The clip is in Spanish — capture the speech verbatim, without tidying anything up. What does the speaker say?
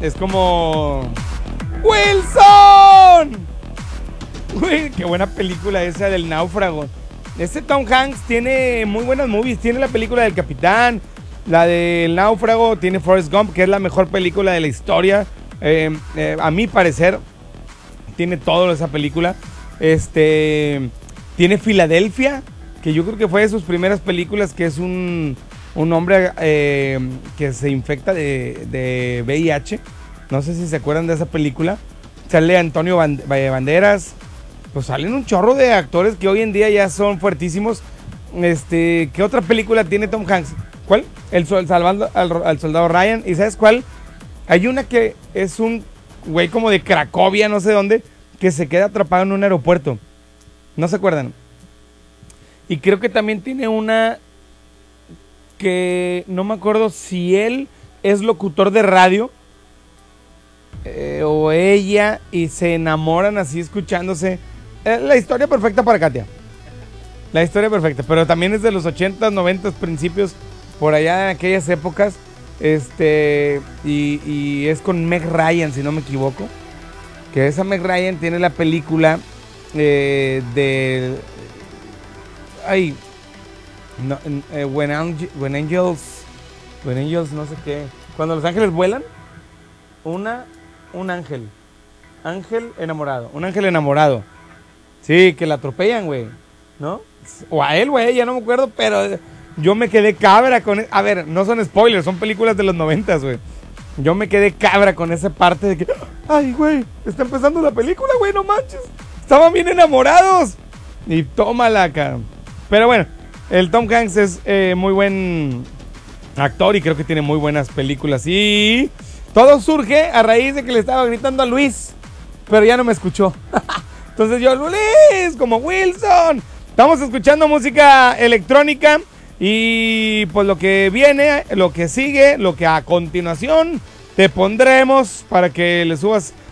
Es como... ¡Wilson! Uy, qué buena película esa del náufrago. Este Tom Hanks tiene muy buenas movies. Tiene la película del Capitán, la del náufrago, tiene Forrest Gump, que es la mejor película de la historia. Eh, eh, a mi parecer, tiene todo esa película. Este... Tiene Filadelfia, que yo creo que fue de sus primeras películas, que es un, un hombre eh, que se infecta de, de V I H. No sé si se acuerdan de esa película. Sale Antonio Banderas. Pues salen un chorro de actores que hoy en día ya son fuertísimos. Este, ¿qué otra película tiene Tom Hanks? ¿Cuál? El, el Salvando al, al Soldado Ryan. ¿Y sabes cuál? Hay una que es un güey como de Cracovia, no sé dónde, que se queda atrapado en un aeropuerto. ¿No se acuerdan? Y creo que también tiene una que no me acuerdo si él es locutor de radio eh, o ella, y se enamoran así escuchándose. Eh, la historia perfecta para Katia. La historia perfecta, pero también es de los ochentas, noventas, principios, por allá en aquellas épocas. Este, y, y es con Meg Ryan, si no me equivoco. Que esa Meg Ryan tiene la película Eh, de ay no, eh, when, Angel, when Angels When Angels no sé qué, cuando los ángeles vuelan, una un ángel ángel enamorado, un ángel enamorado, sí, que la atropellan, güey, ¿no? O a él, güey, ya no me acuerdo, pero yo me quedé cabra con, a ver, no son spoilers, son películas de los noventas, güey. Yo me quedé cabra con esa parte de que, ay, güey, está empezando la película, güey, no manches. Estaban bien enamorados. Y tómala acá. Pero bueno, el Tom Hanks es eh, muy buen actor y creo que tiene muy buenas películas. Y todo surge a raíz de que le estaba gritando a Luis, pero ya no me escuchó. Entonces yo, Luis, como Wilson. Estamos escuchando música electrónica. Y pues lo que viene, lo que sigue, lo que a continuación te pondremos para que le subas